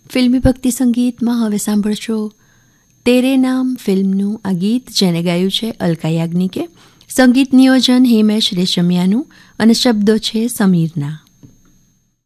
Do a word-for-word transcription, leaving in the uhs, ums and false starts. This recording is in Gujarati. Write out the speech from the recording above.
ફિલ્મી ભક્તિ સંગીતમાં હવે સાંભળશો તેરે નામ ફિલ્મનું આ ગીત, જેને ગાયું છે અલકા યાજ્ઞિકે. સંગીત નિયોજન હિમેશ રેશમિયાનું અને શબ્દો છે સમીરના.